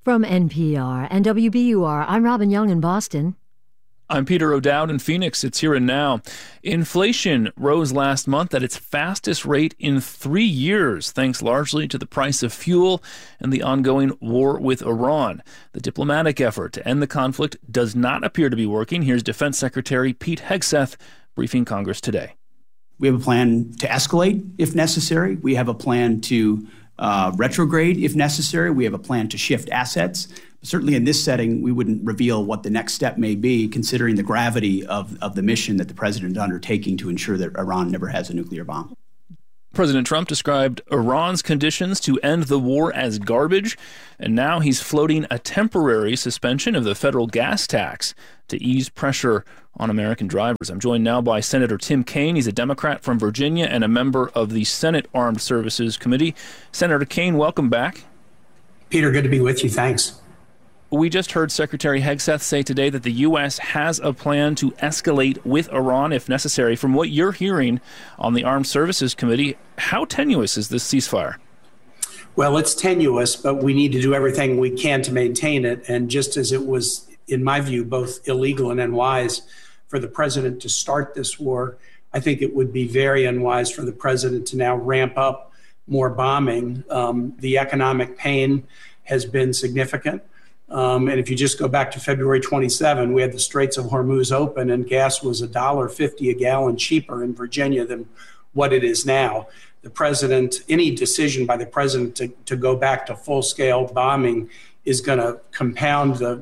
From NPR and WBUR, I'm Robin Young in Boston. I'm Peter O'Dowd in Phoenix. It's here and now. Inflation rose last month at its fastest rate in 3 years, thanks largely to the price of fuel and the ongoing war with Iran. The diplomatic effort to end the conflict does not appear to be working. Here's Defense Secretary Pete Hegseth briefing Congress today. We have a plan to escalate if necessary. We have a plan to retrograde if necessary. We have a plan to shift assets. Certainly in this setting, we wouldn't reveal what the next step may be, considering the gravity of the mission that the president is undertaking to ensure that Iran never has a nuclear bomb. President Trump described Iran's conditions to end the war as garbage, and now he's floating a temporary suspension of the federal gas tax to ease pressure on American drivers. I'm joined now by Senator Tim Kaine. He's a Democrat from Virginia and a member of the Senate Armed Services Committee. Senator Kaine, welcome back. Peter, good to be with you. Thanks. We just heard Secretary Hegseth say today that the U.S. has a plan to escalate with Iran if necessary. From what you're hearing on the Armed Services Committee, how tenuous is this ceasefire? Well, it's tenuous, but we need to do everything we can to maintain it. And just as it was, in my view, both illegal and unwise for the president to start this war, I think it would be very unwise for the president to now ramp up more bombing. The economic pain has been significant. And if you just go back to February 27, we had the Straits of Hormuz open and gas was $1.50 a gallon cheaper in Virginia than what it is now. The president, any decision by the president to go back to full-scale bombing is going to compound the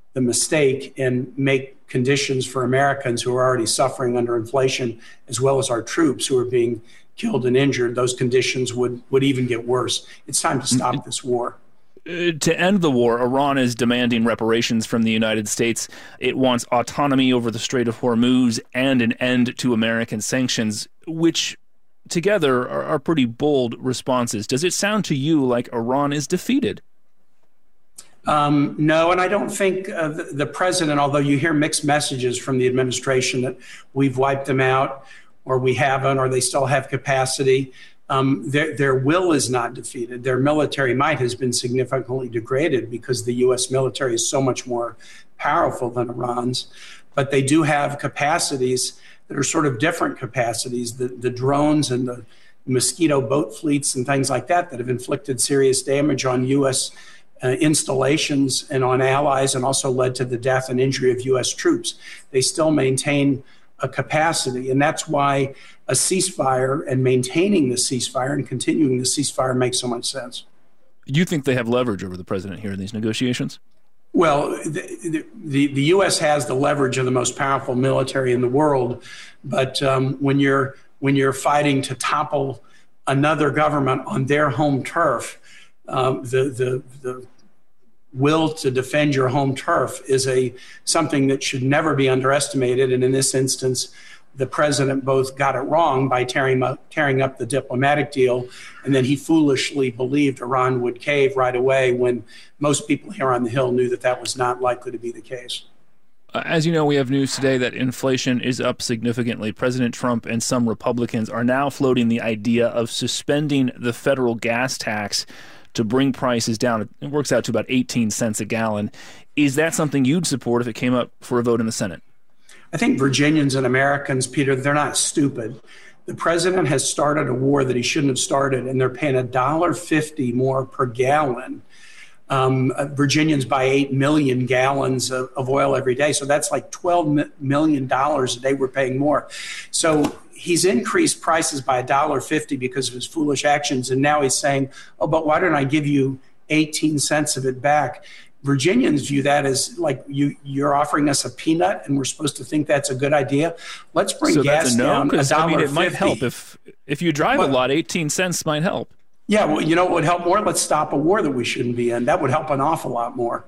mistake and make conditions for Americans who are already suffering under inflation, as well as our troops who are being killed and injured. Those conditions would even get worse. It's time to stop this war. To end the war, Iran is demanding reparations from the United States. It wants autonomy over the Strait of Hormuz and an end to American sanctions, which together are pretty bold responses. Does it sound to you like Iran is defeated? No, and I don't think the president, although you hear mixed messages from the administration that we've wiped them out or we haven't or they still have capacity, their will is not defeated. Their military might has been significantly degraded because the U.S. military is so much more powerful than Iran's. But they do have capacities that are sort of different capacities, the drones and the Mosquito boat fleets and things like that have inflicted serious damage on U.S. Installations and on allies and also led to the death and injury of U.S. troops. They still maintain a capacity, and that's why a ceasefire and maintaining the ceasefire and continuing the ceasefire makes so much sense. You think they have leverage over the president here in these negotiations? Well, the U.S. has the leverage of the most powerful military in the world, but when you're fighting to topple another government on their home turf, the will to defend your home turf is something that should never be underestimated. And in this instance, the president both got it wrong by tearing up the diplomatic deal, and then he foolishly believed Iran would cave right away when most people here on the Hill knew that was not likely to be the case. As you know, we have news today that inflation is up significantly. President Trump and some Republicans are now floating the idea of suspending the federal gas tax to bring prices down. It works out to about 18 cents a gallon. Is that something you'd support if it came up for a vote in the Senate? I think Virginians and Americans, Peter, they're not stupid. The president has started a war that he shouldn't have started, and they're paying $1.50 more per gallon. Virginians buy 8 million gallons of oil every day, so that's like $12 million a day we're paying more. So he's increased prices by $1.50 because of his foolish actions, and now he's saying, oh, but why don't I give you 18 cents of it back? Virginians view that as like you're offering us a peanut and we're supposed to think that's a good idea. Let's bring gas down $1.50. I mean, it might help. If you drive a lot, 18 cents might help. Yeah, well, you know what would help more? Let's stop a war that we shouldn't be in. That would help an awful lot more.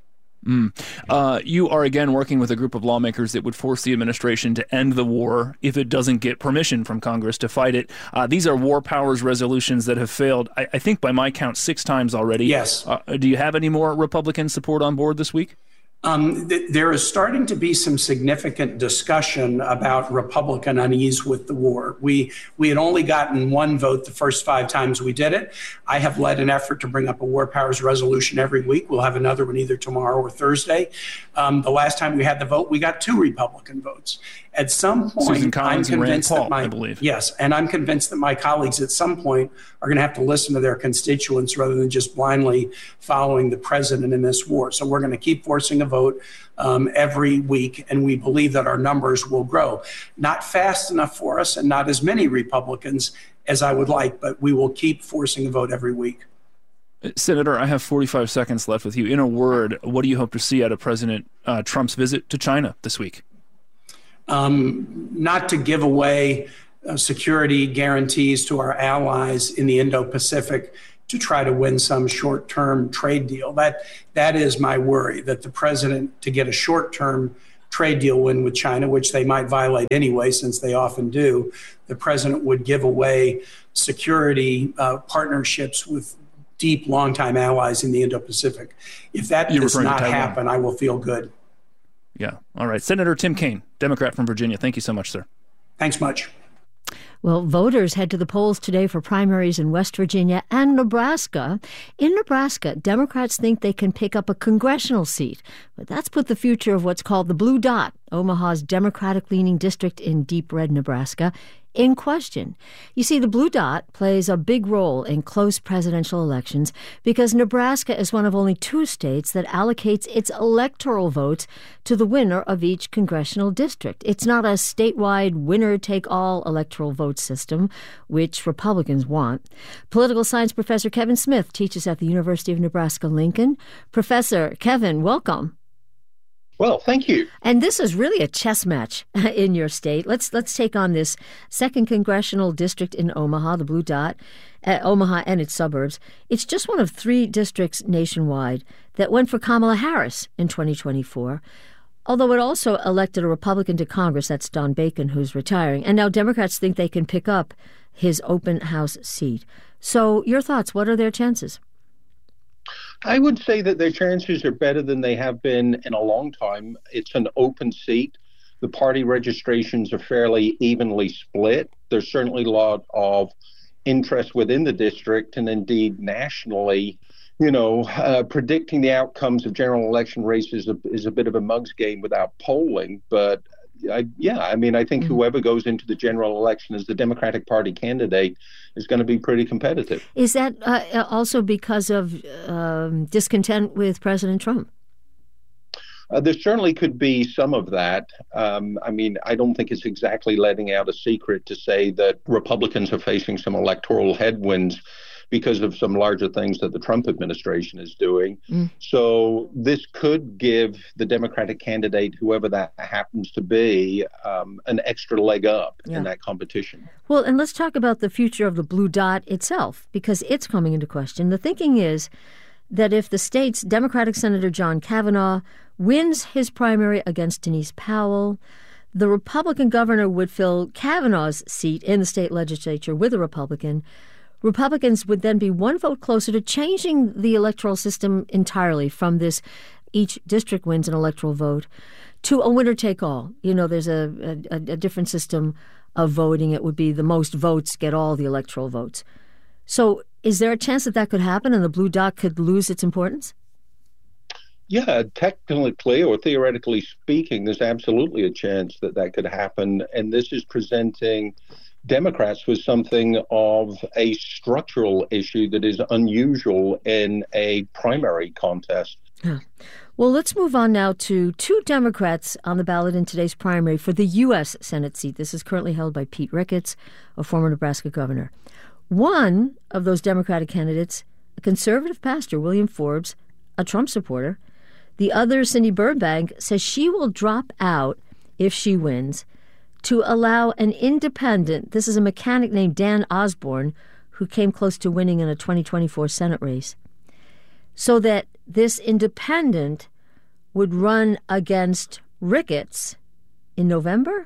You are again working with a group of lawmakers that would force the administration to end the war if it doesn't get permission from Congress to fight it. These are war powers resolutions that have failed, I think by my count, 6 times already. Yes. Do you have any more Republican support on board this week? There is starting to be some significant discussion about Republican unease with the war. We had only gotten one vote the first 5 times we did it. I have led an effort to bring up a war powers resolution every week. We'll have another one either tomorrow or Thursday. The last time we had the vote, we got 2 Republican votes. At some point, Susan Collins I'm convinced and Rand Paul, that I believe. Yes, and I'm convinced that my colleagues at some point are going to have to listen to their constituents rather than just blindly following the president in this war. So we're going to keep forcing a vote every week, and we believe that our numbers will grow. Not fast enough for us and not as many Republicans as I would like, but we will keep forcing a vote every week. Senator, I have 45 seconds left with you. In a word, what do you hope to see out of President Trump's visit to China this week? Not to give away security guarantees to our allies in the Indo-Pacific to try to win some short-term trade deal. That is my worry, that the president, to get a short-term trade deal win with China, which they might violate anyway, since they often do, the president would give away security partnerships with deep, longtime allies in the Indo-Pacific. If that does not happen, I will feel good. Yeah. All right. Senator Tim Kaine, Democrat from Virginia. Thank you so much, sir. Thanks much. Well, voters head to the polls today for primaries in West Virginia and Nebraska. In Nebraska, Democrats think they can pick up a congressional seat, but that's put the future of what's called the Blue Dot, Omaha's Democratic-leaning district in deep red Nebraska, in question. You see, the Blue Dot plays a big role in close presidential elections because Nebraska is one of only 2 states that allocates its electoral votes to the winner of each congressional district. It's not a statewide winner-take-all electoral vote system, which Republicans want. Political science professor Kevin Smith teaches at the University of Nebraska-Lincoln. Professor Kevin, welcome. Well, thank you. And this is really a chess match in your state. Let's take on this 2nd congressional district in Omaha, the Blue Dot, Omaha and its suburbs. It's just one of 3 districts nationwide that went for Kamala Harris in 2024, although it also elected a Republican to Congress, that's Don Bacon, who's retiring. And now Democrats think they can pick up his open house seat. So your thoughts, what are their chances? I would say that their chances are better than they have been in a long time. It's an open seat. The party registrations are fairly evenly split. There's certainly a lot of interest within the district and indeed nationally. Predicting the outcomes of general election races is a bit of a mug's game without polling. But I think whoever goes into the general election as the Democratic Party candidate is going to be pretty competitive. Is that also because of discontent with President Trump? There certainly could be some of that. I don't think it's exactly letting out a secret to say that Republicans are facing some electoral headwinds because of some larger things that the Trump administration is doing. So this could give the Democratic candidate, whoever that happens to be, an extra leg up in that competition. Well, and let's talk about the future of the Blue Dot itself, because it's coming into question. The thinking is that if the state's Democratic Senator John Kavanaugh wins his primary against Denise Powell, the Republican governor would fill Kavanaugh's seat in the state legislature with a Republican. Republicans would then be 1 vote closer to changing the electoral system entirely from this each district wins an electoral vote to a winner-take-all. There's a different system of voting. It would be the most votes get all the electoral votes. So is there a chance that could happen and the Blue Dot could lose its importance? Yeah, technically or theoretically speaking, there's absolutely a chance that could happen. And this is presenting Democrats with something of a structural issue that is unusual in a primary contest. Yeah. Well, let's move on now to 2 Democrats on the ballot in today's primary for the U.S. Senate seat. This is currently held by Pete Ricketts, a former Nebraska governor. One of those Democratic candidates, a conservative pastor, William Forbes, a Trump supporter. The other, Cindy Burbank, says she will drop out if she wins to allow an independent, this is a mechanic named Dan Osborne, who came close to winning in a 2024 Senate race, so that this independent would run against Ricketts in November?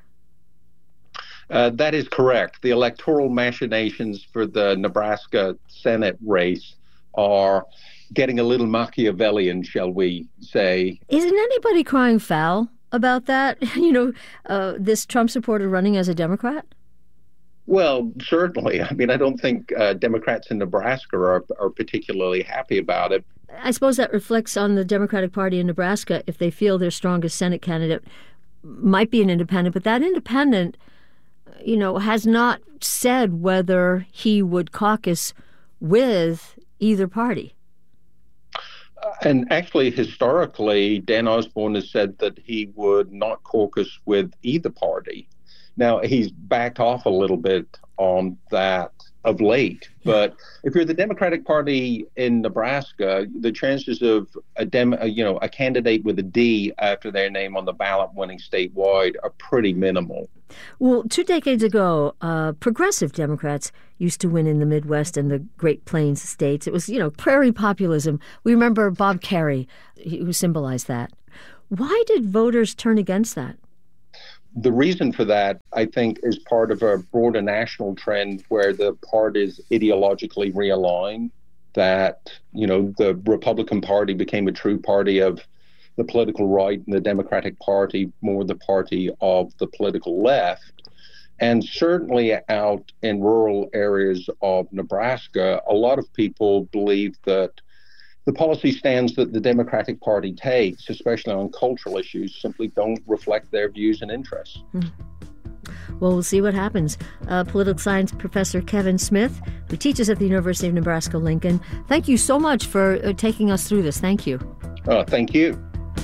That is correct. The electoral machinations for the Nebraska Senate race are getting a little Machiavellian, shall we say. Isn't anybody crying foul about that? This Trump supporter running as a Democrat? Well, certainly. I mean, I don't think Democrats in Nebraska are particularly happy about it. I suppose that reflects on the Democratic Party in Nebraska if they feel their strongest Senate candidate might be an independent, but that independent, has not said whether he would caucus with either party. And actually, historically, Dan Osborne has said that he would not caucus with either party. Now, he's backed off a little bit on that of late. But if you're the Democratic Party in Nebraska, the chances of a candidate with a D after their name on the ballot winning statewide are pretty minimal. Well, 2 decades ago, progressive Democrats used to win in the Midwest and the Great Plains states. It was, prairie populism. We remember Bob Kerrey, who symbolized that. Why did voters turn against that? The reason for that, I think, is part of a broader national trend where the parties ideologically realigned, that, the Republican Party became a true party of the political right and the Democratic Party more the party of the political left. And certainly out in rural areas of Nebraska, a lot of people believe that the policy stands that the Democratic Party takes, especially on cultural issues, simply don't reflect their views and interests. Well, we'll see what happens. Political science professor Kevin Smith, who teaches at the University of Nebraska-Lincoln, thank you so much for taking us through this. Thank you. Thank you.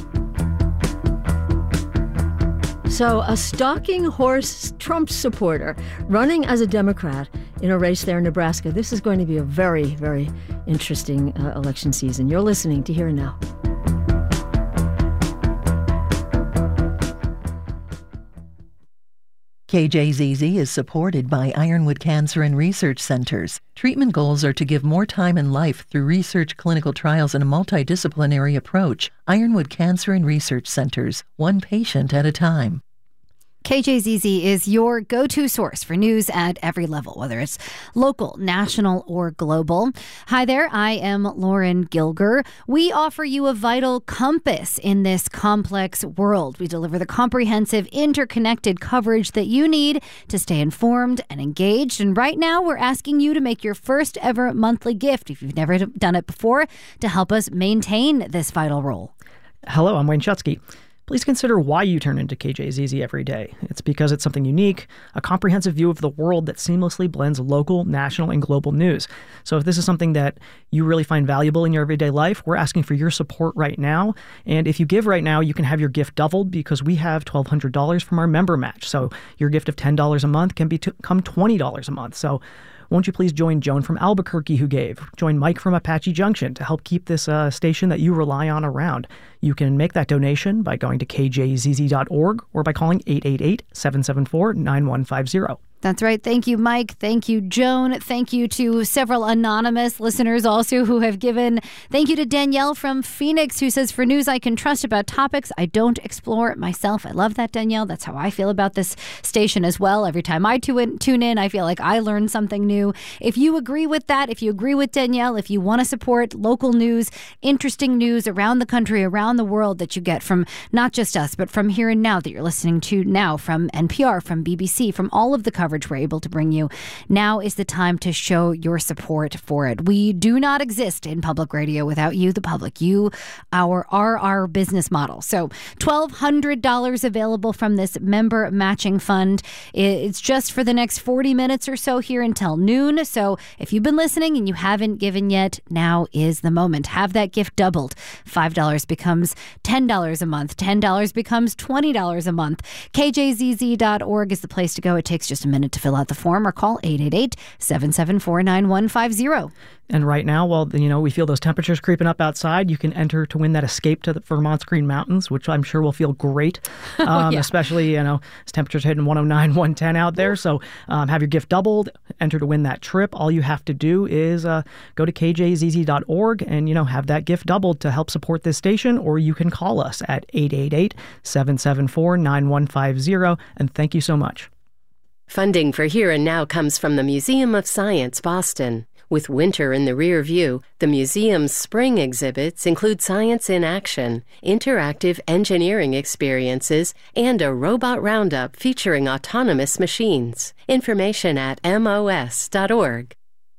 So a stalking horse Trump supporter running as a Democrat in a race there in Nebraska. This is going to be a very, very interesting election season. You're listening to Here and Now. KJZZ is supported by Ironwood Cancer and Research Centers. Treatment goals are to give more time in life through research, clinical trials, and a multidisciplinary approach. Ironwood Cancer and Research Centers, one patient at a time. KJZZ is your go-to source for news at every level, whether it's local, national, or global. Hi there, I am Lauren Gilger. We offer you a vital compass in this complex world. We deliver the comprehensive, interconnected coverage that you need to stay informed and engaged. And right now, we're asking you to make your first ever monthly gift, if you've never done it before, to help us maintain this vital role. Hello, I'm Wayne Schutsky. Please consider why you turn into KJZZ every day. It's because it's something unique, a comprehensive view of the world that seamlessly blends local, national, and global news. So if this is something that you really find valuable in your everyday life, we're asking for your support right now. And if you give right now, you can have your gift doubled because we have $1,200 from our member match. So your gift of $10 a month can become $20 a month. So won't you please join Joan from Albuquerque who gave? Join Mike from Apache Junction to help keep this station that you rely on around. You can make that donation by going to kjzz.org or by calling 888-774-9150. That's right. Thank you, Mike. Thank you, Joan. Thank you to several anonymous listeners also who have given. Thank you to Danielle from Phoenix, who says, for news I can trust about topics I don't explore myself. I love that, Danielle. That's how I feel about this station as well. Every time I tune in, I feel like I learn something new. If you agree with that, if you agree with Danielle, if you want to support local news, interesting news around the country, around the world that you get from not just us, but from Here and Now that you're listening to now, from NPR, from BBC, from all of the coverage we're able to bring you. Now is the time to show your support for it. We do not exist in public radio without you, the public. You are our business model. So $1,200 available from this member matching fund. It's just for the next 40 minutes or so here until noon. So if you've been listening and you haven't given yet, now is the moment. Have that gift doubled. $5 becomes $10 a month. $10 becomes $20 a month. KJZZ.org is the place to go. It takes just a minute to fill out the form or call 888-774-9150. And right now, while we feel those temperatures creeping up outside, you can enter to win that escape to the Vermont's Green Mountains, which I'm sure will feel great, especially, as temperatures hitting 109, 110 out there. So have your gift doubled, enter to win that trip. All you have to do is go to kjzz.org and, have that gift doubled to help support this station, or you can call us at 888-774-9150. And thank you so much. Funding for Here and Now comes from the Museum of Science, Boston. With winter in the rear view, the museum's spring exhibits include science in action, interactive engineering experiences, and a robot roundup featuring autonomous machines. Information at mos.org.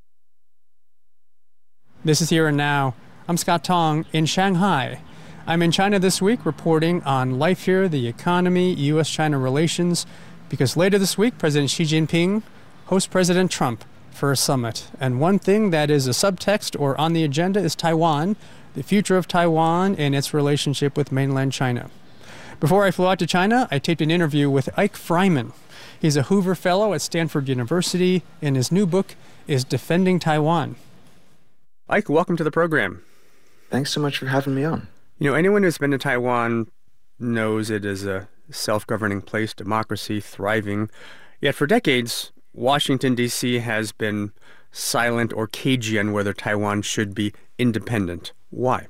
This is Here and Now. I'm Scott Tong in Shanghai. I'm in China this week reporting on life here, the economy, U.S.-China relations, because later this week, President Xi Jinping hosts President Trump for a summit. And one thing that is a subtext or on the agenda is Taiwan, the future of Taiwan and its relationship with mainland China. Before I flew out to China, I taped an interview with Ike Fryman. He's a Hoover Fellow at Stanford University, and his new book is Defending Taiwan. Ike, welcome to the program. Thanks so much for having me on. You know, anyone who's been to Taiwan knows it is a self-governing place, democracy, thriving. Yet for decades, Washington, D.C. has been silent or cagey on whether Taiwan should be independent. Why?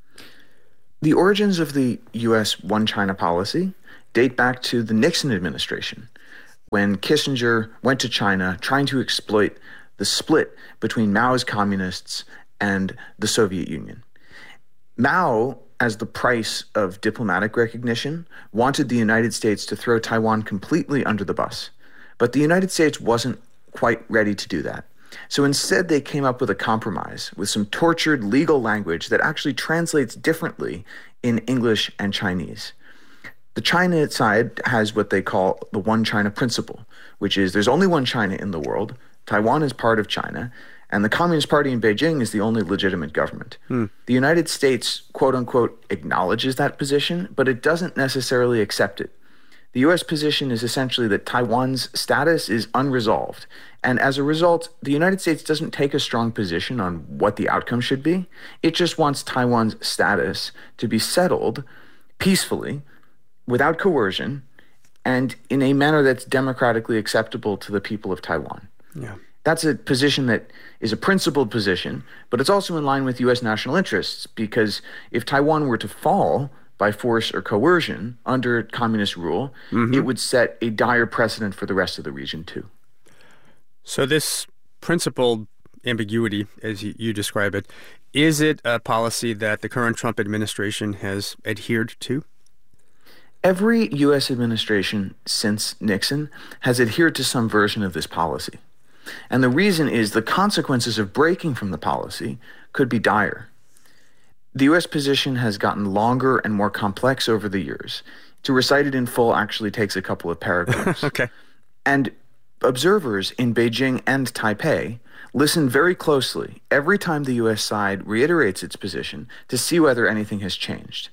The origins of the U.S. One China policy date back to the Nixon administration, when Kissinger went to China trying to exploit the split between Mao's communists and the Soviet Union. Mao, as the price of diplomatic recognition, wanted the United States to throw Taiwan completely under the bus. But the United States wasn't quite ready to do that. So instead, they came up with a compromise with some tortured legal language that actually translates differently in English and Chinese. The China side has what they call the One China principle, which is there's only one China in the world, Taiwan is part of China, and the Communist Party in Beijing is the only legitimate government. The United States, quote unquote, acknowledges that position, but it doesn't necessarily accept it. The U.S. position is essentially that Taiwan's status is unresolved. And as a result, the United States doesn't take a strong position on what the outcome should be. It just wants Taiwan's status to be settled peacefully, without coercion, and in a manner that's democratically acceptable to the people of Taiwan. Yeah. That's a position that is a principled position, but it's also in line with U.S. national interests, because if Taiwan were to fall by force or coercion under communist rule, it would set a dire precedent for the rest of the region too. So this principled ambiguity, as you describe it, is it a policy that the current Trump administration has adhered to? Every U.S. administration since Nixon has adhered to some version of this policy. And the reason is the consequences of breaking from the policy could be dire. The U.S. position has gotten longer and more complex over the years. To recite it in full actually takes a couple of paragraphs. Okay. And observers in Beijing and Taipei listen very closely every time the U.S. side reiterates its position to see whether anything has changed.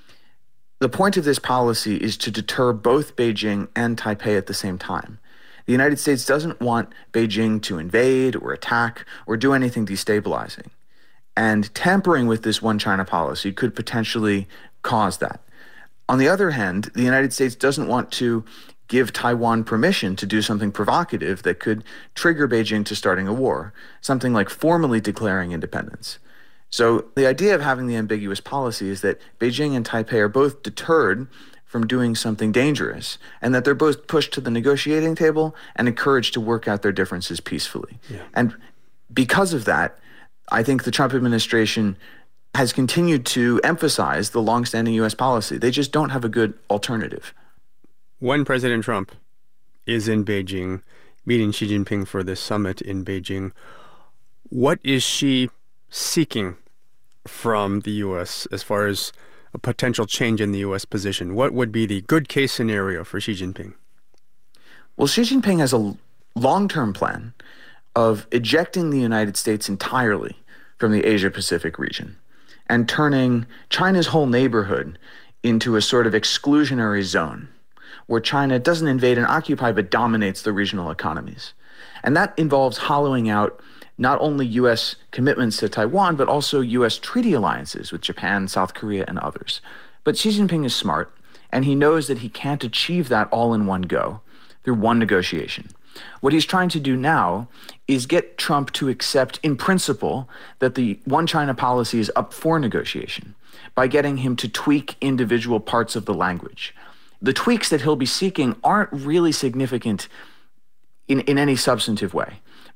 The point of this policy is to deter both Beijing and Taipei at the same time. The United States doesn't want Beijing to invade or attack or do anything destabilizing. And tampering with this One China policy could potentially cause that. On the other hand, the United States doesn't want to give Taiwan permission to do something provocative that could trigger Beijing to starting a war, something like formally declaring independence. So the idea of having the ambiguous policy is that Beijing and Taipei are both deterred from doing something dangerous, and that they're both pushed to the negotiating table and encouraged to work out their differences peacefully. Yeah. And because of that, I think the Trump administration has continued to emphasize the longstanding U.S. policy. They just don't have a good alternative. When President Trump is in Beijing, meeting Xi Jinping for this summit in Beijing, what is Xi seeking from the U.S. as far as a potential change in the U.S. position? What would be the good case scenario for Xi Jinping? Well, Xi Jinping has a long-term plan of ejecting the United States entirely from the Asia-Pacific region and turning China's whole neighborhood into a sort of exclusionary zone where China doesn't invade and occupy but dominates the regional economies. And that involves hollowing out not only U.S. commitments to Taiwan, but also U.S. treaty alliances with Japan, South Korea, and others. But Xi Jinping is smart, and he knows that he can't achieve that all in one go through one negotiation. What he's trying to do now is get Trump to accept in principle that the One China policy is up for negotiation by getting him to tweak individual parts of the language. The tweaks that he'll be seeking aren't really significant in any substantive way.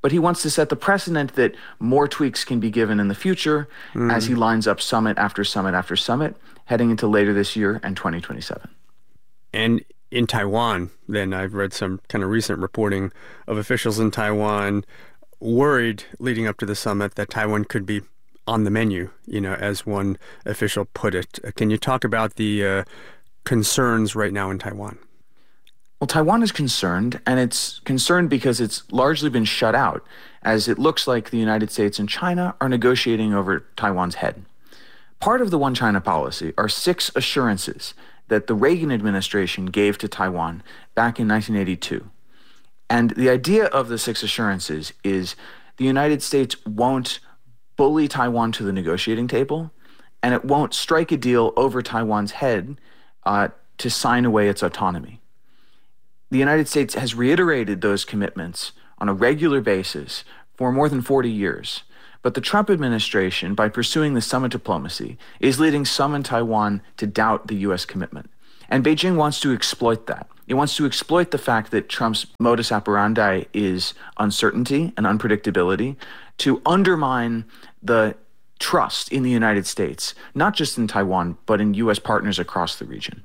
but he wants to set the precedent that more tweaks can be given in the future as he lines up summit after summit after summit heading into later this year and 2027. And in Taiwan, then, I've read some kind of recent reporting of officials in Taiwan worried leading up to the summit that Taiwan could be on the menu, as one official put it. Can you talk about the concerns right now in Taiwan? Well, Taiwan is concerned, and it's concerned because it's largely been shut out, as it looks like the United States and China are negotiating over Taiwan's head. Part of the One China policy are 6 assurances that the Reagan administration gave to Taiwan back in 1982. And the idea of the 6 assurances is the United States won't bully Taiwan to the negotiating table, and it won't strike a deal over Taiwan's head to sign away its autonomy. The United States has reiterated those commitments on a regular basis for more than 40 years. But the Trump administration, by pursuing the summit diplomacy, is leading some in Taiwan to doubt the U.S. commitment. And Beijing wants to exploit that. It wants to exploit the fact that Trump's modus operandi is uncertainty and unpredictability to undermine the trust in the United States, not just in Taiwan, but in U.S. partners across the region.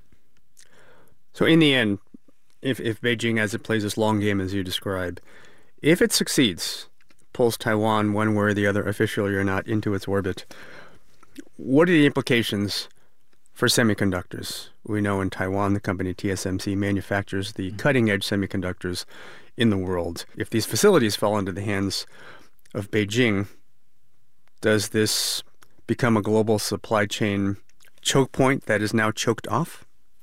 So in the end, if Beijing, as it plays this long game as you describe, if it succeeds, pulls Taiwan one way or the other, officially or not, into its orbit, what are the implications for semiconductors? We know in Taiwan, the company TSMC manufactures the cutting-edge semiconductors in the world. If these facilities fall into the hands of Beijing, does this become a global supply chain choke point that is now choked off?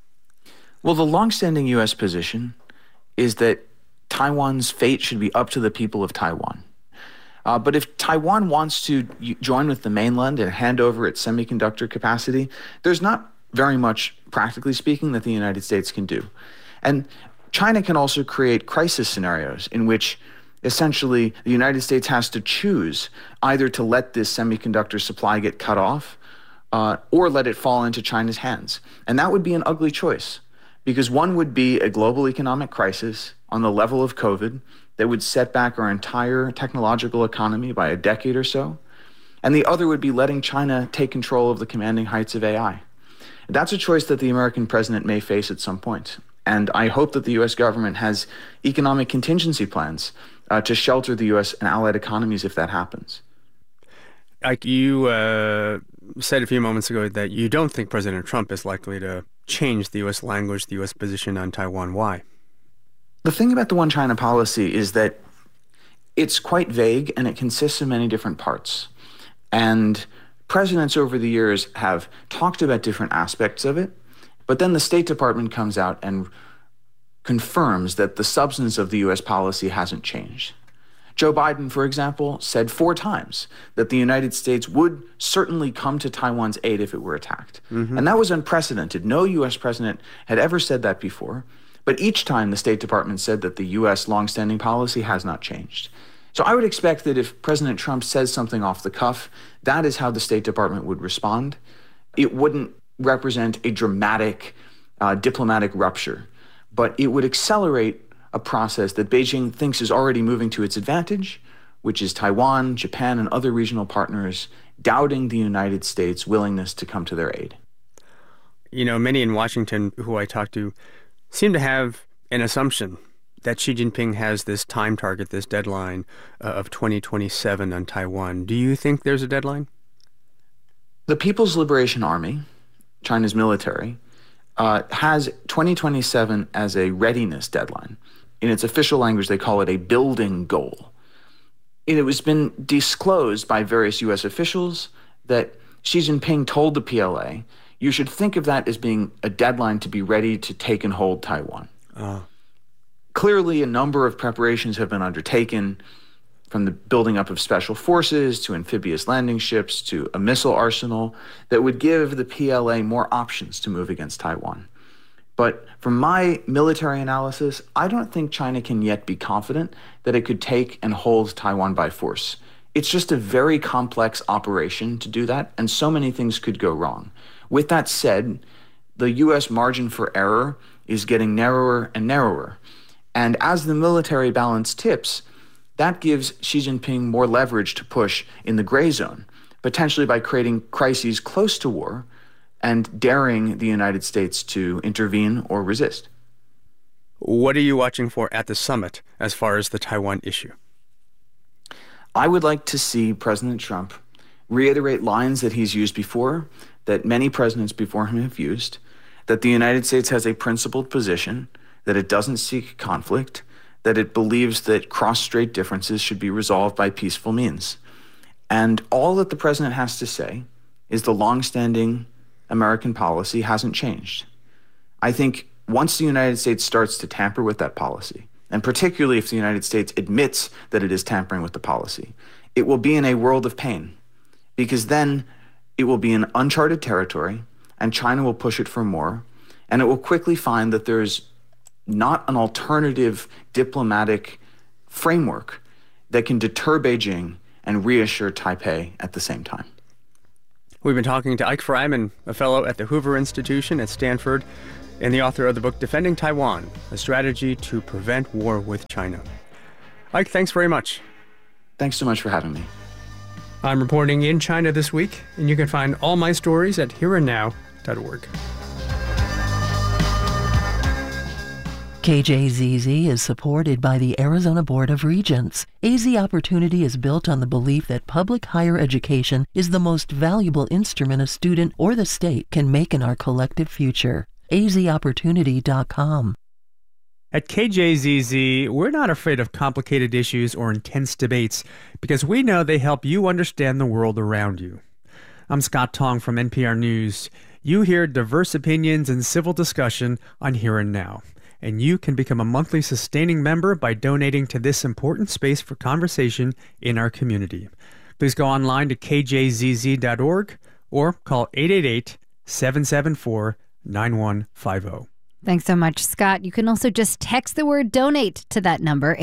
Well, the longstanding U.S. position is that Taiwan's fate should be up to the people of Taiwan. But if Taiwan wants to join with the mainland and hand over its semiconductor capacity, there's not very much, practically speaking, that the United States can do. And China can also create crisis scenarios in which essentially the United States has to choose either to let this semiconductor supply get cut off or let it fall into China's hands. And that would be an ugly choice, because one would be a global economic crisis on the level of COVID that would set back our entire technological economy by a decade or so. And the other would be letting China take control of the commanding heights of AI. That's a choice that the American president may face at some point. And I hope that the U.S. government has economic contingency plans to shelter the U.S. and allied economies if that happens. Like you said a few moments ago that you don't think President Trump is likely to change the U.S. language, the U.S. position on Taiwan. Why? The thing about the One China policy is that it's quite vague and it consists of many different parts. And presidents over the years have talked about different aspects of it, but then the State Department comes out and confirms that the substance of the U.S. policy hasn't changed. Joe Biden, for example, said 4 times that the United States would certainly come to Taiwan's aid if it were attacked. And that was unprecedented. No U.S. president had ever said that before. But each time the State Department said that the U.S. longstanding policy has not changed. So I would expect that if President Trump says something off the cuff, that is how the State Department would respond. It wouldn't represent a dramatic diplomatic rupture, but it would accelerate a process that Beijing thinks is already moving to its advantage, which is Taiwan, Japan, and other regional partners doubting the United States' willingness to come to their aid. You know, many in Washington who I talk to seem to have an assumption that Xi Jinping has this time target, this deadline of 2027 on Taiwan. Do you think there's a deadline? The People's Liberation Army, China's military, has 2027 as a readiness deadline. In its official language, they call it a building goal. And it was been disclosed by various U.S. officials that Xi Jinping told the PLA, you should think of that as being a deadline to be ready to take and hold Taiwan. Clearly, a number of preparations have been undertaken, from the building up of special forces to amphibious landing ships to a missile arsenal that would give the PLA more options to move against Taiwan. But from my military analysis, I don't think China can yet be confident that it could take and hold Taiwan by force. It's just a very complex operation to do that, and so many things could go wrong. With that said, the U.S. margin for error is getting narrower and narrower. And as the military balance tips, that gives Xi Jinping more leverage to push in the gray zone, potentially by creating crises close to war and daring the United States to intervene or resist. What are you watching for at the summit as far as the Taiwan issue? I would like to see President Trump reiterate lines that he's used before, that many presidents before him have used, that the United States has a principled position, that it doesn't seek conflict, that it believes that cross-strait differences should be resolved by peaceful means. And all that the president has to say is the longstanding American policy hasn't changed. I think once the United States starts to tamper with that policy, and particularly if the United States admits that it is tampering with the policy, it will be in a world of pain, because then it will be in uncharted territory, and China will push it for more, and it will quickly find that there's not an alternative diplomatic framework that can deter Beijing and reassure Taipei at the same time. We've been talking to Ike Fryman, a fellow at the Hoover Institution at Stanford, and the author of the book Defending Taiwan, A Strategy to Prevent War with China. Ike, thanks very much. Thanks so much for having me. I'm reporting in China this week, and you can find all my stories at hereandnow.org. KJZZ is supported by the Arizona Board of Regents. AZ Opportunity is built on the belief that public higher education is the most valuable instrument a student or the state can make in our collective future. azopportunity.com. At KJZZ, we're not afraid of complicated issues or intense debates because we know they help you understand the world around you. I'm Scott Tong from NPR News. You hear diverse opinions and civil discussion on Here and Now. And you can become a monthly sustaining member by donating to this important space for conversation in our community. Please go online to kjzz.org or call 888-774-9150. Thanks so much, Scott. You can also just text the word donate to that number,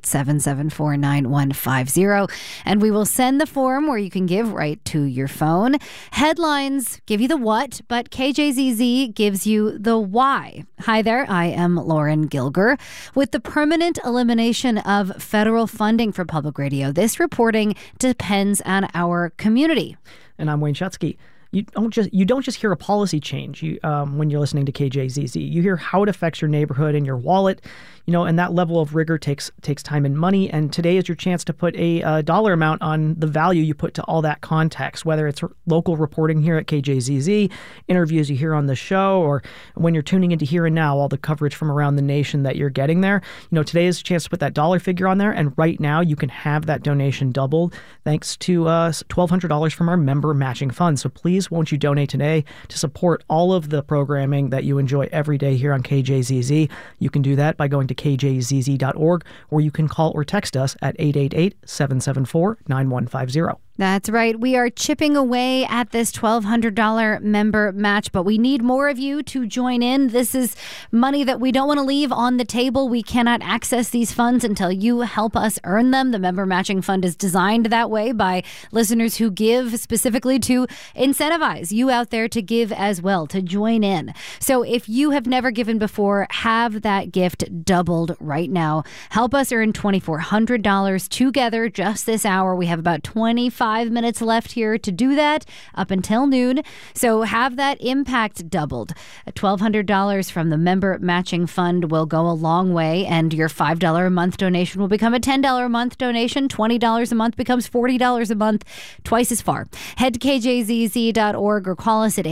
888-774-9150, and we will send the form where you can give right to your phone. Headlines give you the what, but KJZZ gives you the why. Hi there, I am Lauren Gilger. With the permanent elimination of federal funding for public radio, this reporting depends on our community. And I'm Wayne Schutsky. You don't just hear a policy change when you're listening to KJZZ. You hear how it affects your neighborhood and your wallet, and that level of rigor takes time and money. And today is your chance to put a dollar amount on the value you put to all that context, whether it's local reporting here at KJZZ, interviews you hear on the show, or when you're tuning into Here and Now, all the coverage from around the nation that you're getting there. Today is a chance to put that dollar figure on there. And right now you can have that donation doubled thanks to $1,200 from our member matching fund. So please, won't you donate today to support all of the programming that you enjoy every day here on KJZZ? You can do that by going to kjzz.org, or you can call or text us at 888-774-9150. That's right. We are chipping away at this $1,200 member match, but we need more of you to join in. This is money that we don't want to leave on the table. We cannot access these funds until you help us earn them. The member matching fund is designed that way by listeners who give specifically to incentivize you out there to give as well, to join in. So if you have never given before, have that gift doubled right now. Help us earn $2,400 together just this hour. We have about 25 minutes left here to do that up until noon. So have that impact doubled. $1,200 from the member matching fund will go a long way, and your $5 a month donation will become a $10 a month donation. $20 a month becomes $40 a month, twice as far. Head to kjzz.org or call us at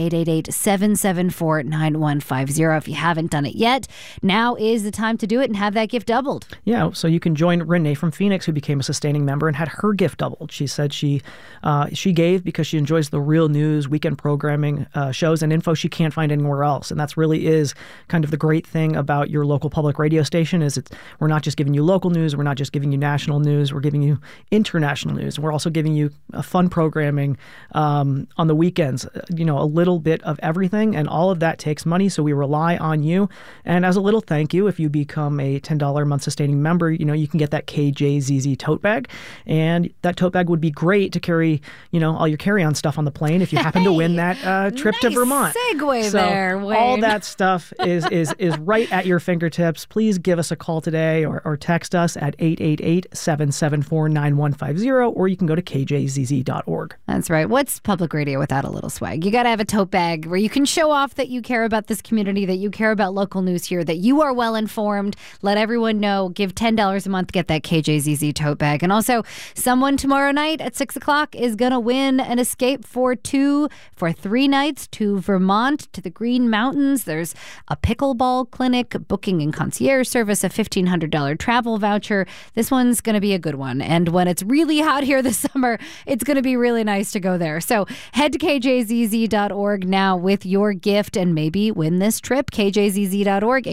888-774-9150 if you haven't done it yet. Now is the time to do it and have that gift doubled. Yeah, so you can join Renee from Phoenix, who became a sustaining member and had her gift doubled. She said she gave because she enjoys the real news, weekend programming, shows and info she can't find anywhere else. And that's really is kind of the great thing about your local public radio station is we're not just giving you local news, we're not just giving you national news, we're giving you international news. We're also giving you fun programming on the weekends, a little bit of everything, and all of that takes money, so we rely on you. And as a little thank you, if you become a $10 a month sustaining member, you can get that KJZZ tote bag, and that tote bag would be great to carry, all your carry-on stuff on the plane if you happen to win that trip to Vermont. Segue so there, Wayne. All that stuff is right at your fingertips. Please give us a call today or text us at 888-774-9150, or you can go to kjzz.org. That's right. What's public radio without a little swag? You got to have a tote bag where you can show off that you care about this community, that you care about local news here, that you are well informed. Let everyone know. Give $10 a month, get that KJZZ tote bag. And also, someone tomorrow night at 6 o'clock is going to win an escape for 3 nights to Vermont, to the Green Mountains. There's a pickleball clinic, booking and concierge service, a $1,500 travel voucher. This one's going to be a good one. And when it's really hot here this summer, it's going to be really nice to go there. So head to kjzz.org now with your gift and maybe win this trip. kjzz.org,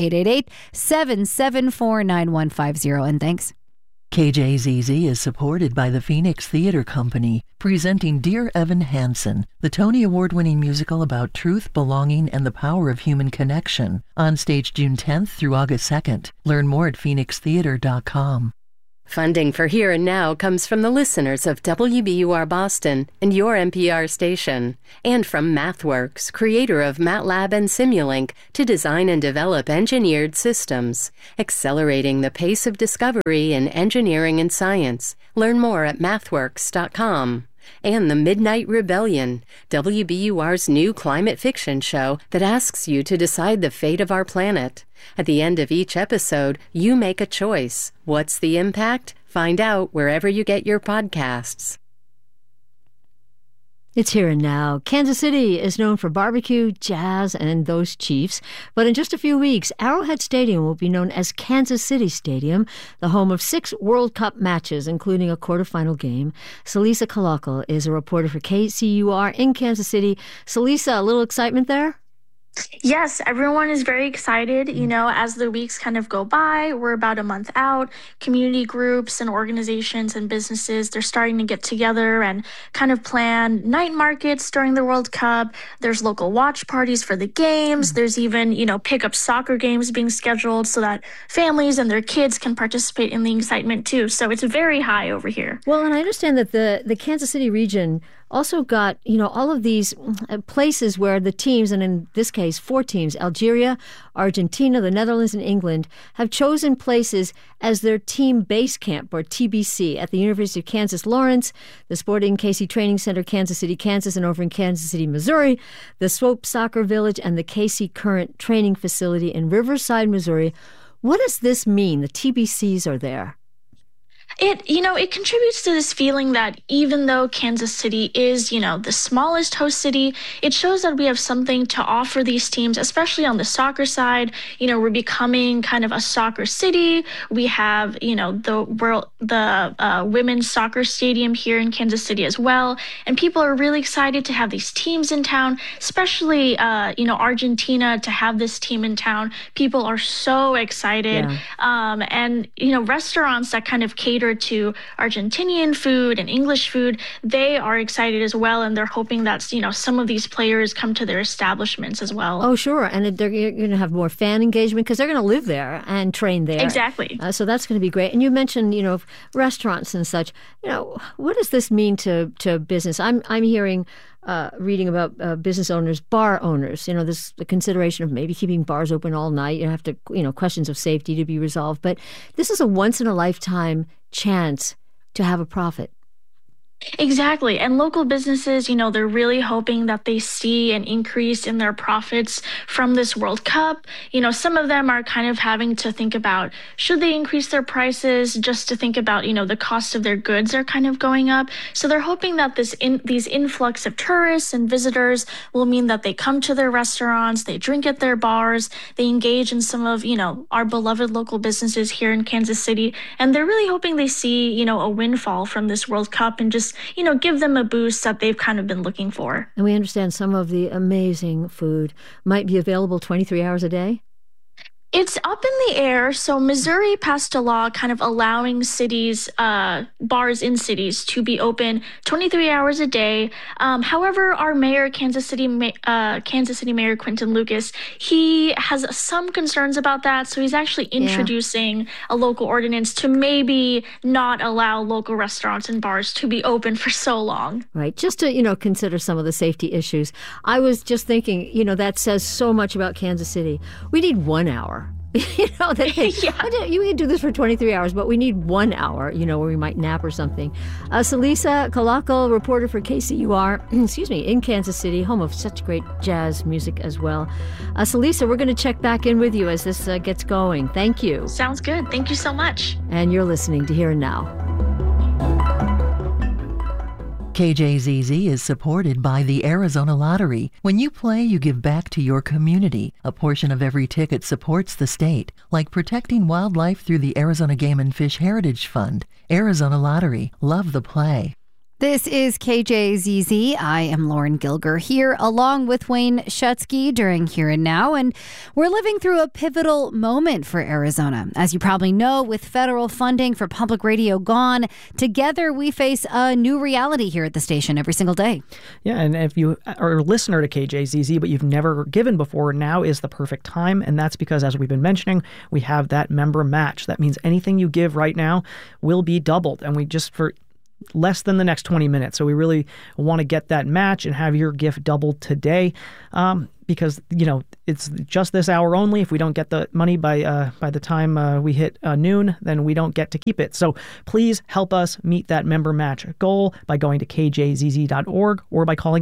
888-774-9150. And thanks. KJZZ is supported by the Phoenix Theater Company, presenting Dear Evan Hansen, the Tony Award-winning musical about truth, belonging, and the power of human connection. On stage June 10th through August 2nd. Learn more at phoenixtheater.com. Funding for Here and Now comes from the listeners of WBUR Boston and your NPR station, and from MathWorks, creator of MATLAB and Simulink, to design and develop engineered systems, accelerating the pace of discovery in engineering and science. Learn more at mathworks.com. And The Midnight Rebellion, WBUR's new climate fiction show that asks you to decide the fate of our planet. At the end of each episode, you make a choice. What's the impact? Find out wherever you get your podcasts. It's Here and Now. Kansas City is known for barbecue, jazz, and those Chiefs. But in just a few weeks, Arrowhead Stadium will be known as Kansas City Stadium, the home of 6 World Cup matches, including a quarterfinal game. Celisa Kalakal is a reporter for KCUR in Kansas City. Celisa, a little excitement there? Yes, everyone is very excited. As the weeks kind of go by, we're about a month out. Community groups and organizations and businesses, they're starting to get together and kind of plan night markets during the World Cup. There's local watch parties for the games. There's even, pickup soccer games being scheduled so that families and their kids can participate in the excitement too. So it's very high over here. Well, and I understand that the Kansas City region also got, all of these places where the teams, and in this case, 4 teams, Algeria, Argentina, the Netherlands, and England, have chosen places as their team base camp, or TBC, at the University of Kansas Lawrence, the Sporting KC Training Center, Kansas City, Kansas, and over in Kansas City, Missouri, the Swope Soccer Village, and the KC Current Training Facility in Riverside, Missouri. What does this mean? The TBCs are there. It contributes to this feeling that even though Kansas City is, the smallest host city, it shows that we have something to offer these teams, especially on the soccer side. We're becoming kind of a soccer city. We have, the women's soccer stadium here in Kansas City as well. And people are really excited to have these teams in town, especially, Argentina, to have this team in town. People are so excited. Yeah. And restaurants that kind of cater to Argentinian food and English food, they are excited as well, and they're hoping that some of these players come to their establishments as well. Oh, sure, and they're going to have more fan engagement because they're going to live there and train there. Exactly. So that's going to be great. And you mentioned, restaurants and such. What does this mean to business? I'm hearing. Reading about business owners, bar owners, this the consideration of maybe keeping bars open all night. You have to, questions of safety to be resolved. But this is a once-in-a-lifetime chance to have a profit. Exactly. And local businesses, they're really hoping that they see an increase in their profits from this World Cup. Some of them are kind of having to think about, should they increase their prices, just to think about, the cost of their goods are kind of going up. So they're hoping that these influx of tourists and visitors will mean that they come to their restaurants, they drink at their bars, they engage in some of, our beloved local businesses here in Kansas City. And they're really hoping they see, a windfall from this World Cup and just give them a boost that they've kind of been looking for. And we understand some of the amazing food might be available 23 hours a day? It's up in the air. So Missouri passed a law kind of allowing cities, bars in cities, to be open 23 hours a day. However, our mayor, Kansas City Mayor Quinton Lucas, he has some concerns about that. So he's actually introducing a local ordinance to maybe not allow local restaurants and bars to be open for so long. Right. Just to, consider some of the safety issues. I was just thinking, that says so much about Kansas City. We need 1 hour. You can do this for 23 hours, but we need 1 hour, where we might nap or something. Salisa Kalakal, reporter for KCUR, in Kansas City, home of such great jazz music as well. Salisa, we're going to check back in with you as this gets going. Thank you. Sounds good. Thank you so much. And you're listening to Here and Now. KJZZ is supported by the Arizona Lottery. When you play, you give back to your community. A portion of every ticket supports the state, like protecting wildlife through the Arizona Game and Fish Heritage Fund. Arizona Lottery. Love the play. This is KJZZ. I am Lauren Gilger here along with Wayne Schutsky during Here and Now, and we're living through a pivotal moment for Arizona. As you probably know, with federal funding for public radio gone, together we face a new reality here at the station every single day. Yeah, and if you are a listener to KJZZ but you've never given before, now is the perfect time, and that's because, as we've been mentioning, we have that member match. That means anything you give right now will be doubled, and we just for less than the next 20 minutes. So we really want to get that match and have your gift doubled today. Because, it's just this hour only. If we don't get the money by the time we hit noon, then we don't get to keep it. So please help us meet that member match goal by going to kjzz.org or by calling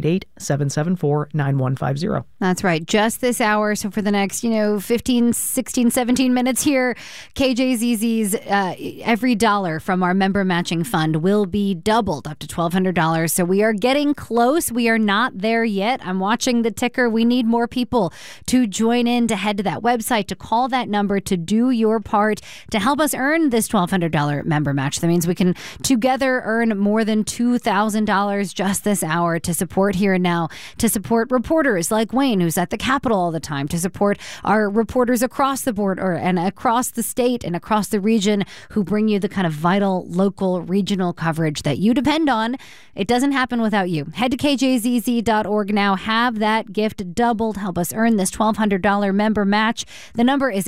888-774-9150. That's right. Just this hour. So for the next, 15, 16, 17 minutes here, KJZZ's every dollar from our member matching fund will be doubled up to $1,200. So we are getting close. We are not there yet. I'm watching the ticker. We need more people to join in, to head to that website, to call that number, to do your part, to help us earn this $1,200 member match. That means we can together earn more than $2,000 just this hour to support Here and Now, to support reporters like Wayne, who's at the Capitol all the time, to support our reporters across the board and across the state and across the region who bring you the kind of vital local regional coverage that you depend on. It doesn't happen without you. Head to kjzz.org now. Have that gift doubled. Help us earn this $1,200 member match. The number is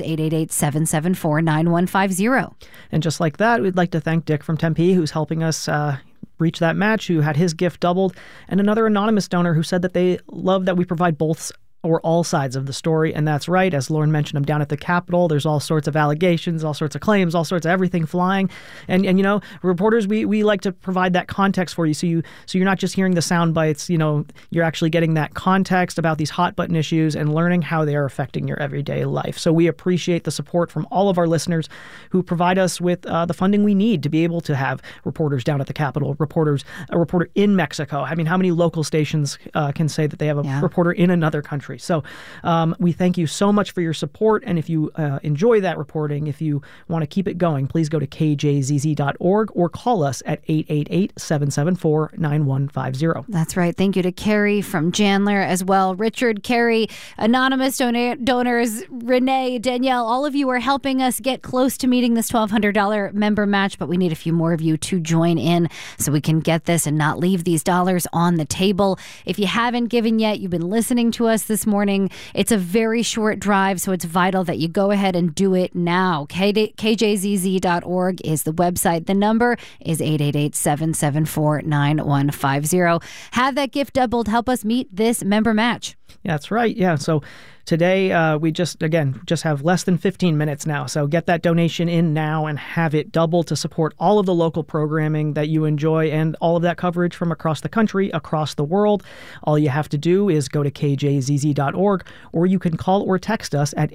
888-774-9150. And just like that, we'd like to thank Dick from Tempe, who's helping us reach that match, who had his gift doubled, and another anonymous donor who said that they love that we provide both or all sides of the story. And that's right. As Lauren mentioned, I'm down at the Capitol. There's all sorts of allegations, all sorts of claims, all sorts of everything flying. And reporters, we like to provide that context for you. So you're not just hearing the sound bites, you're actually getting that context about these hot button issues and learning how they are affecting your everyday life. So we appreciate the support from all of our listeners who provide us with the funding we need to be able to have reporters down at the Capitol, a reporter in Mexico. I mean, how many local stations can say that they have a reporter in another country? So we thank you so much for your support. And if you enjoy that reporting, if you want to keep it going, please go to kjzz.org or call us at 888-774-9150. That's right. Thank you to Carrie from Chandler as well. Richard, Carrie, anonymous donors, Renee, Danielle, all of you are helping us get close to meeting this $1,200 member match, but we need a few more of you to join in so we can get this and not leave these dollars on the table. If you haven't given yet, you've been listening to us this morning. It's a very short drive, so it's vital that you go ahead and do it now. KJZZ.org is the website. The number is 888-774-9150. Have that gift doubled. Help us meet this member match. Yeah, that's right. Yeah. So today we just have less than 15 minutes now. So get that donation in now and have it doubled to support all of the local programming that you enjoy and all of that coverage from across the country, across the world. All you have to do is go to kjzz.org, or you can call or text us at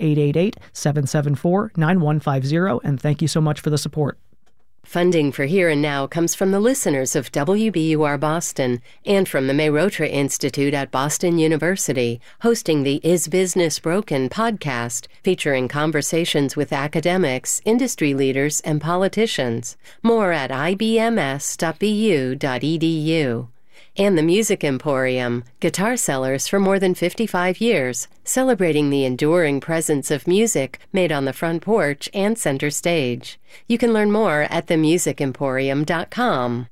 888-774-9150. And thank you so much for the support. Funding for Here and Now comes from the listeners of WBUR Boston and from the Mayrotra Institute at Boston University, hosting the Is Business Broken podcast, featuring conversations with academics, industry leaders, and politicians. More at ibms.bu.edu. And the Music Emporium, guitar sellers for more than 55 years, celebrating the enduring presence of music made on the front porch and center stage. You can learn more at themusicemporium.com.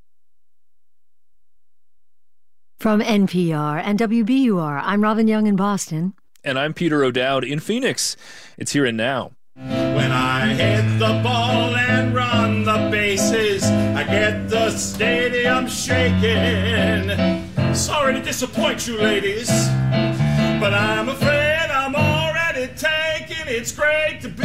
From NPR and WBUR, I'm Robin Young in Boston. And I'm Peter O'Dowd in Phoenix. It's Here and Now. When I hit the ball and run the bases, I get the stadium shaking. Sorry to disappoint you, ladies, but I'm afraid I'm already taken. It's great to be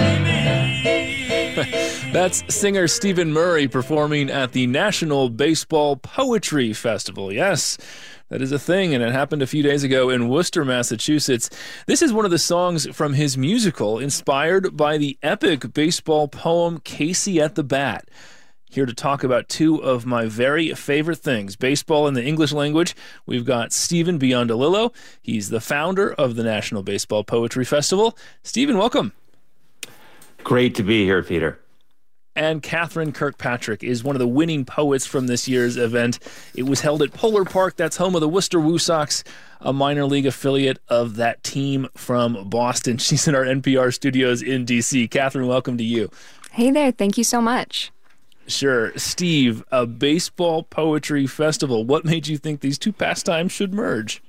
me. That's singer Stephen Murray performing at the National Baseball Poetry Festival. Yes, that is a thing, and it happened a few days ago in Worcester, Massachusetts. This is one of the songs from his musical, inspired by the epic baseball poem Casey at the Bat. Here to talk about two of my very favorite things, baseball and the English language, we've got Stephen Biondolillo. He's the founder of the National Baseball Poetry Festival. Stephen, welcome. Great to be here, Peter. And Catherine Kirkpatrick is one of the winning poets from this year's event. It was held at Polar Park. That's home of the Worcester Woo Sox, a minor league affiliate of that team from Boston. She's in our NPR studios in D.C. Catherine, welcome to you. Hey there. Thank you so much. Sure. Steve, a baseball poetry festival. What made you think these two pastimes should merge?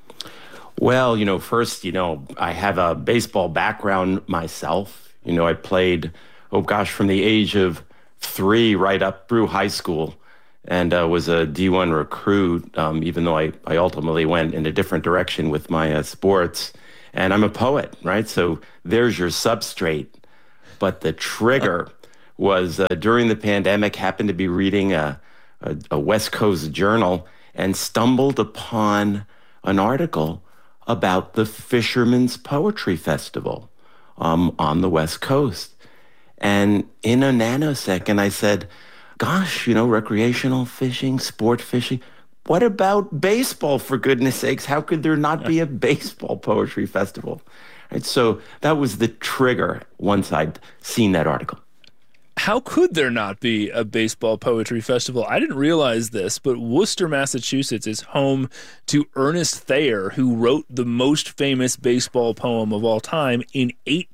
Well, first, I have a baseball background myself. I played from the age of 3 right up through high school, and was a D1 recruit, even though I ultimately went in a different direction with my sports. And I'm a poet, right? So there's your substrate. But the trigger was during the pandemic, happened to be reading a West Coast journal and stumbled upon an article about the Fisherman's Poetry Festival on the West Coast. And in a nanosecond, I said, gosh, recreational fishing, sport fishing. What about baseball, for goodness sakes? How could there not be a baseball poetry festival? Right, so that was the trigger once I'd seen that article. How could there not be a baseball poetry festival? I didn't realize this, but Worcester, Massachusetts is home to Ernest Thayer, who wrote the most famous baseball poem of all time in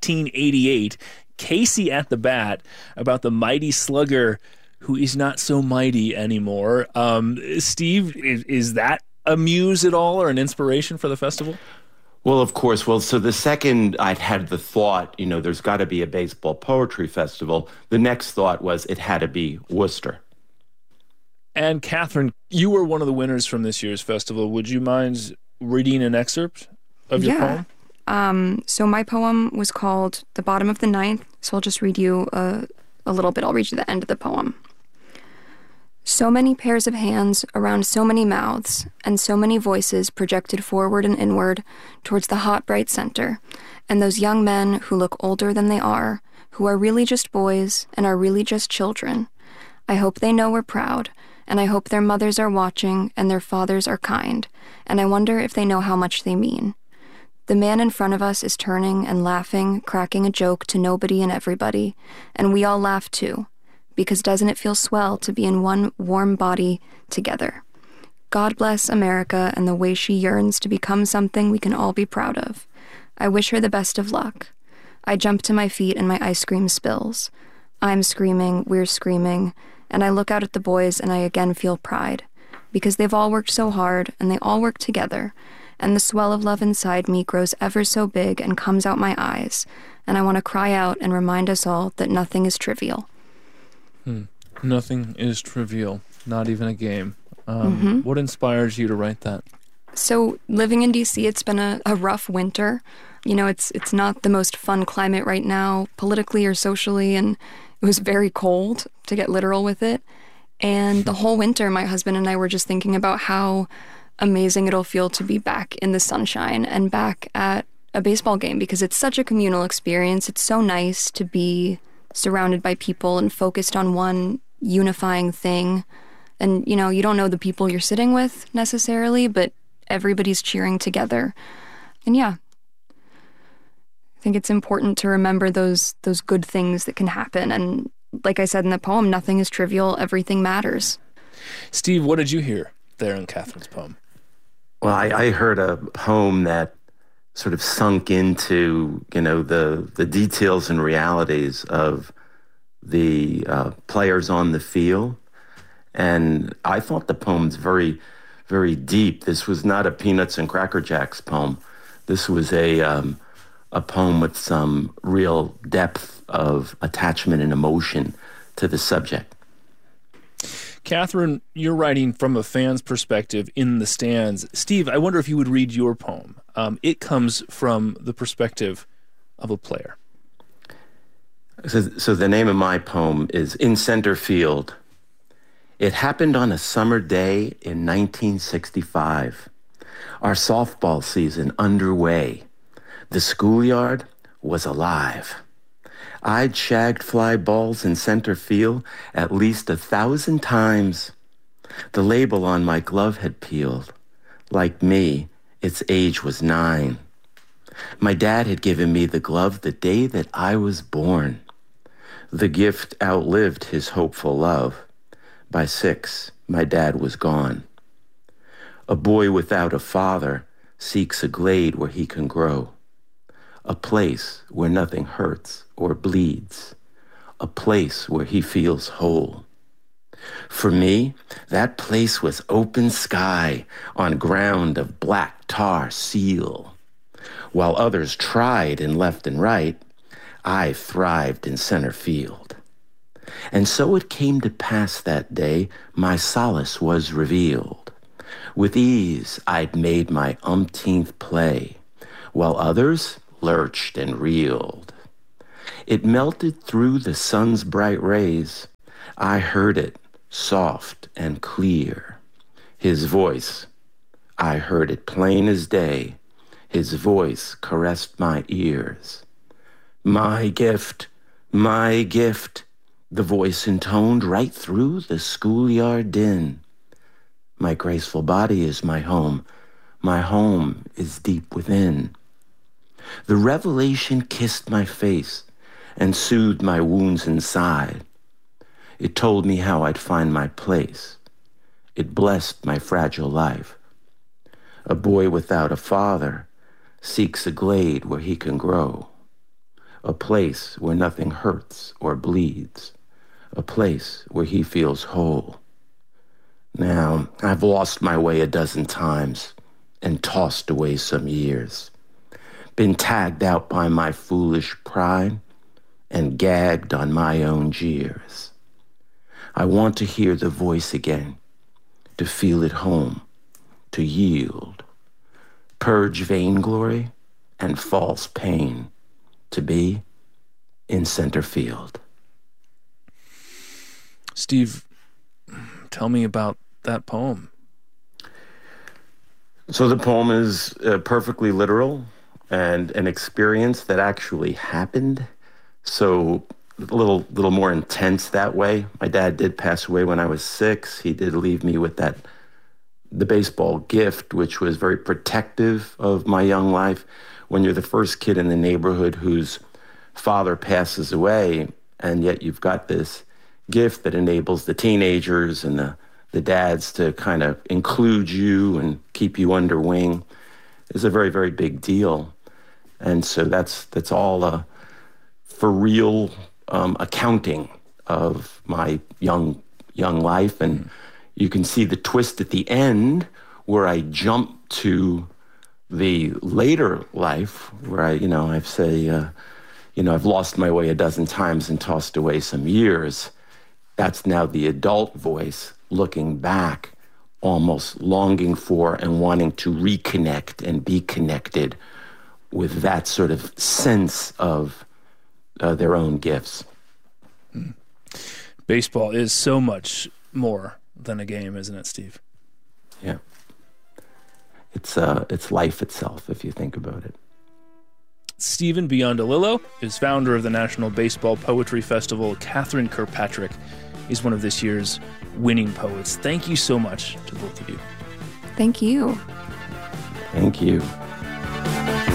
1888, Casey at the Bat, about the mighty slugger who is not so mighty anymore. Steve, is that a muse at all or an inspiration for the festival? Well, of course. Well, so the second I'd had the thought, there's got to be a baseball poetry festival, the next thought was it had to be Worcester. And Catherine, you were one of the winners from this year's festival. Would you mind reading an excerpt of your poem? So my poem was called The Bottom of the Ninth, so I'll just read you a little bit. I'll read you the end of the poem. So many pairs of hands around so many mouths, and so many voices projected forward and inward towards the hot, bright center, and those young men who look older than they are, who are really just boys and are really just children. I hope they know we're proud, and I hope their mothers are watching and their fathers are kind, and I wonder if they know how much they mean. The man in front of us is turning and laughing, cracking a joke to nobody and everybody, and we all laugh too, because doesn't it feel swell to be in one warm body together? God bless America and the way she yearns to become something we can all be proud of. I wish her the best of luck. I jump to my feet and my ice cream spills. I'm screaming, we're screaming, and I look out at the boys and I again feel pride, because they've all worked so hard and they all work together, and the swell of love inside me grows ever so big and comes out my eyes, and I want to cry out and remind us all that nothing is trivial. Nothing is trivial, not even a game. What inspires you to write that? So living in D.C., it's been a rough winter. It's not the most fun climate right now, politically or socially, and it was very cold, to get literal with it. And the whole winter, my husband and I were just thinking about how amazing it'll feel to be back in the sunshine and back at a baseball game, because it's such a communal experience. It's so nice to be surrounded by people and focused on one unifying thing. And, you don't know the people you're sitting with necessarily, but everybody's cheering together. And yeah, I think it's important to remember those good things that can happen. And like I said in the poem, nothing is trivial, everything matters. Steve, what did you hear? there in Catherine's poem? Well, I heard a poem that sort of sunk into, the details and realities of the players on the field. And I thought the poem's very, very deep. This was not a Peanuts and Cracker Jacks poem. This was a poem with some real depth of attachment and emotion to the subject. Catherine, you're writing from a fan's perspective in the stands. Steve, I wonder if you would read your poem. It comes from the perspective of a player. So the name of my poem is In Center Field. It happened on a summer day in 1965. Our softball season underway. The schoolyard was alive. I'd shagged fly balls in center field at least 1,000 times. The label on my glove had peeled. Like me, its age was 9. My dad had given me the glove the day that I was born. The gift outlived his hopeful love. By 6, my dad was gone. A boy without a father seeks a glade where he can grow. A place where nothing hurts or bleeds. A place where he feels whole. For me, that place was open sky on ground of black tar seal. While others tried in left and right, I thrived in center field. And so it came to pass that day, my solace was revealed. With ease, I'd made my umpteenth play, while others lurched and reeled. It melted through the sun's bright rays. I heard it, soft and clear. His voice, I heard it plain as day. His voice caressed my ears. My gift, the voice intoned right through the schoolyard din. My graceful body is my home is deep within. The revelation kissed my face and soothed my wounds inside. It told me how I'd find my place. It blessed my fragile life. A boy without a father seeks a glade where he can grow. A place where nothing hurts or bleeds. A place where he feels whole. Now, I've lost my way 12 times and tossed away some years. Been tagged out by my foolish pride and gagged on my own jeers. I want to hear the voice again, to feel at home, to yield, purge vainglory and false pain, to be in center field. Steve, tell me about that poem. So the poem is perfectly literal and an experience that actually happened. So a little more intense that way. My dad did pass away when I was 6. He did leave me with the baseball gift, which was very protective of my young life. When you're the first kid in the neighborhood whose father passes away, and yet you've got this gift that enables the teenagers and the dads to kind of include you and keep you under wing, is a very, very big deal. And so that's all for real accounting of my young life. And you can see the twist at the end where I jump to the later life where I've lost my way 12 times and tossed away some years. That's now the adult voice looking back, almost longing for and wanting to reconnect and be connected with that sort of sense of their own gifts. Baseball is so much more than a game, isn't it, Steve? Yeah. It's life itself, if you think about it. Stephen Biondelillo is founder of the National Baseball Poetry Festival. Catherine Kirkpatrick is one of this year's winning poets. Thank you so much to both of you. Thank you. Thank you.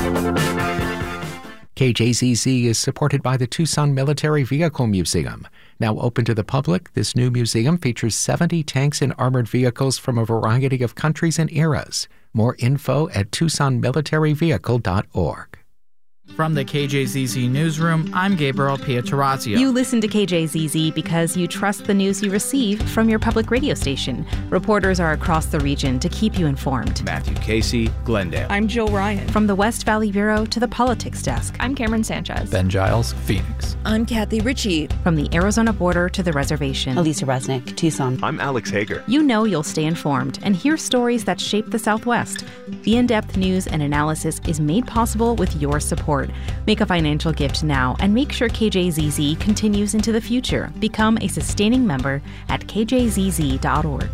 KJZZ is supported by the Tucson Military Vehicle Museum. Now open to the public, this new museum features 70 tanks and armored vehicles from a variety of countries and eras. More info at TucsonMilitaryVehicle.org. From the KJZZ Newsroom, I'm Gabriel Pietrorazio. You listen to KJZZ because you trust the news you receive from your public radio station. Reporters are across the region to keep you informed. Matthew Casey, Glendale. I'm Jill Ryan. From the West Valley Bureau to the Politics Desk. I'm Cameron Sanchez. Ben Giles, Phoenix. I'm Kathy Ritchie. From the Arizona border to the reservation. Elisa Resnick, Tucson. I'm Alex Hager. You know you'll stay informed and hear stories that shape the Southwest. The in-depth news and analysis is made possible with your support. Make a financial gift now and make sure KJZZ continues into the future. Become a sustaining member at kjzz.org.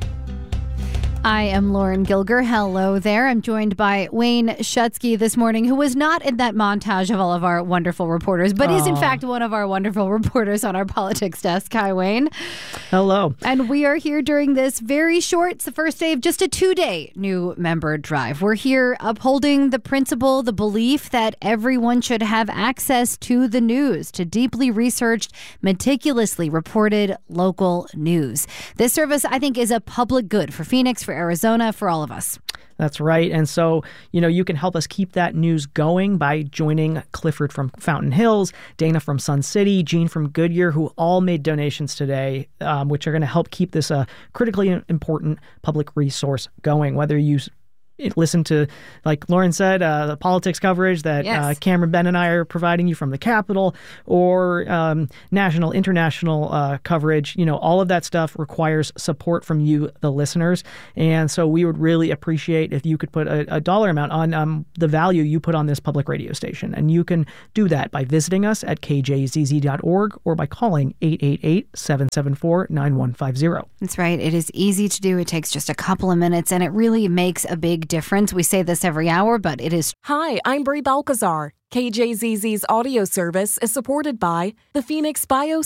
I am Lauren Gilger. Hello there. I'm joined by Wayne Schutsky this morning, who was not in that montage of all of our wonderful reporters, but is in fact one of our wonderful reporters on our politics desk. Hi, Wayne. Hello. And we are here during this very short, it's the first day of just a 2-day new member drive. We're here upholding the principle, the belief that everyone should have access to the news, to deeply researched, meticulously reported local news. This service, I think, is a public good for Phoenix, for Arizona, for all of us. That's right. And so, you can help us keep that news going by joining Clifford from Fountain Hills, Dana from Sun City, Gene from Goodyear, who all made donations today, which are going to help keep this critically important public resource going. Whether you listen to, like Lauren said, the politics coverage that Cameron, Ben, and I are providing you from the Capitol, or national, international coverage. All of that stuff requires support from you, the listeners. And so we would really appreciate if you could put a dollar amount on the value you put on this public radio station. And you can do that by visiting us at kjzz.org or by calling 888-774-9150. That's right. It is easy to do. It takes just a couple of minutes, and it really makes a big difference. We say this every hour, but it is. Hi, I'm Brie Balcazar. KJZZ's audio service is supported by the Phoenix Bio